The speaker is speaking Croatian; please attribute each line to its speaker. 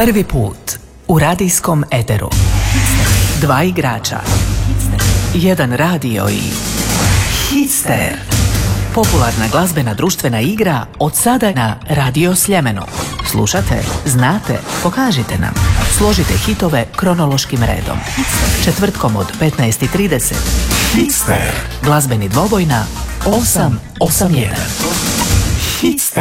Speaker 1: Prvi put u radijskom eteru. Dva igrača, jedan radio i Hitster. Popularna glazbena društvena igra od sada na Radio Sljemenu. Slušate, znate, pokažite nam. Složite hitove kronološkim redom. Četvrtkom od 15:30. Hitster. Glazbeni dvoboj na 881. Hitster.